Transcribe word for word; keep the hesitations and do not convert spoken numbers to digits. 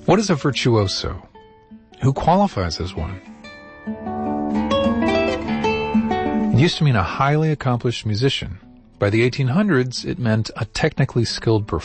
What is a virtuoso? Who qualifies as one? It used to mean a highly accomplished musician. By the eighteen hundreds, it meant a technically skilled performer.